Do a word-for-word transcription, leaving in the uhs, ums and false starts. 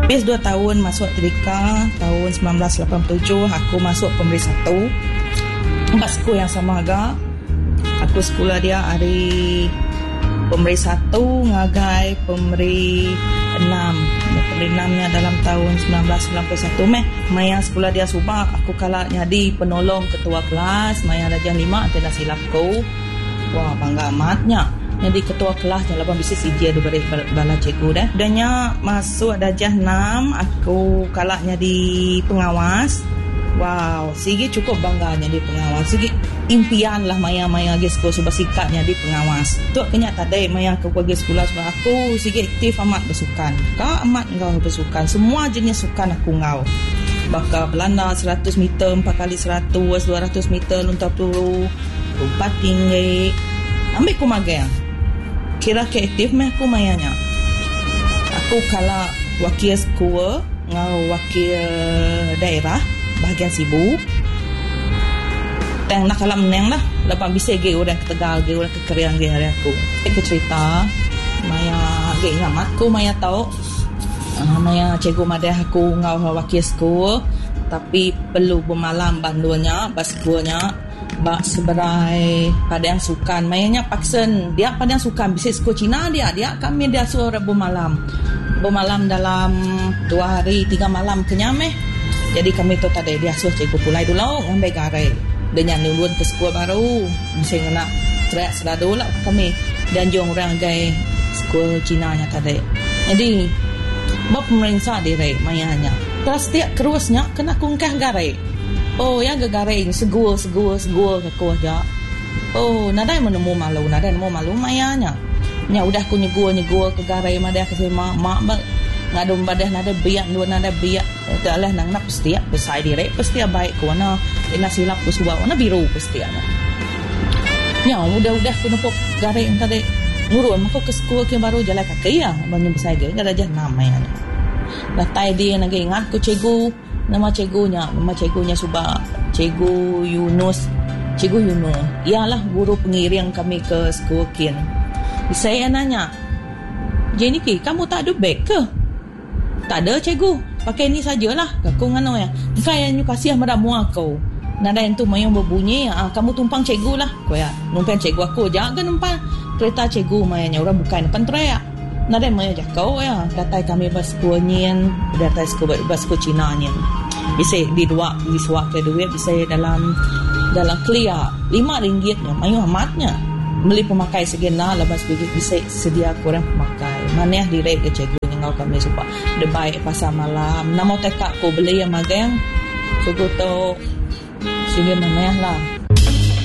Habis dua tahun masuk tadika, tahun sembilan belas lapan puluh tujuh aku masuk Pemeri satu. Empat sekolah yang sama agak. Aku sekolah dia hari Pemeri satu ngagai Pemeri enam. Pemeri enamnya dalam tahun sembilan belas sembilan puluh satu meh. Maya sekolah dia subak. Aku kalah jadi penolong ketua kelas. Maya darjah lima adalah silapku. Wah, bangga amatnya. Jadi ketua kelas dalam bisnis I J diberi bala cikgu dah. Dannya masuk darjah enam, aku kalah jadi pengawas. Wow, sigi cukup bangga jadi pengawas. Sigi impian lah maya-maya ge sekolah subah sikat jadi pengawas. Tu kenyataan deh maya ke pergi sekolah sebab aku sigi aktif amat bersukan. Kau amat engkau bersukan. Semua jenis sukan aku ngau. Bakal belanda seratus meter, empat kali seratus, dua ratus meter, lontar peluru, lompat tinggi. Ambil ku magang. Kira kreatif meh aku mayanya. Aku kala wakil sekolah ngau wakil daerah bahagian Sibu. Teng nak kala meneng lah. Lepas bisa ge orang ke Tegal, ge orang ke Keriang ge hari aku. Aku cerita maya ge ngamat ku maya tahu. Uh, maya cikgu madah aku ngau wakil sekolah tapi perlu bermalam bandunya, baskuanya. Bak seberai pada yang sukan mainnya paksen dia pada yang sukan bisnis sekolah Cina dia dia kami dia suruh bermalam bermalam dalam dua hari tiga malam kenyameh. Jadi kami tu tadi dia suruh cikgu pulai dulu ngambil garai dengan nulun ke sekolah baru mesti nak teriak seladu lah kami dan jong orang gay sekolah Cina nya tadi. Jadi bap pemerintah diri mayanya terus tiap kerusnya kena kungkah garai. Oh, yang gegaring segua segua segua aku aja. Oh, nadai menemu malu, nadai menemu malu mayanya. Nya udah aku nyegua nyegua ke garai madah ke sema mak bang ngadum badah nada biak dua nada biak dalah nang nak pasti besai direk pasti baik ku na ina silap ku suba na biru pasti ana. Nya udah-udah aku nepok garai tadi ngurun aku ke sekolah ke baru jalan kaki ya banyak besai ge enggak ada namanya. Lah tai dia nak ingat ku cikgu nama cikgunya, nama cikgunya subak Cikgu Yunus, Cikgu Yunus. Ialah guru pengiring kami ke sekolah kin. Saya nanya, Jeniki, kamu tak ada beg ke? Tak ada cikgu, pakai ni sajalah. Aku ngano ya. Kaya nyu kasih pada mua kau. Nada yang tu mayang berbunyi, ah, kamu tumpang cikgu lah. Kau ya, numpang cikgu aku jangan numpang kereta cikgu mayanya orang bukan depan teriak. Nada maya jakau ya, datai kami baskuanien, datai sekolah basku Cina nien. Bisa di dua, di suak ke duit bisa dalam dalam clear lima ringgit nya, mayu amatnya. Beli pemakai segena lepas begitu bisa sedia kurang pemakai. Mana direk ke cikgu ngau kami suka. De baik pasar malam. Namo tekak ko beli yang magang. Sugo to sige mana lah.